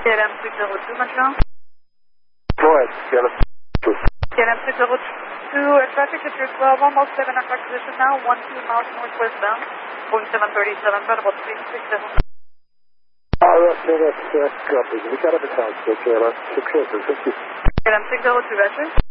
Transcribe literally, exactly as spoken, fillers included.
M six zero two, Montreal. Go ahead, K L M two. K L M six zero two, uh, traffic at your twelve, almost seven o'clock position now, one two miles northwest bound, going seven thirty-seven, about about three six seven. Oh, that's, that's, that's copy. We got up in town, so K L M six zero two, thank you. K L M six zero two, Roger.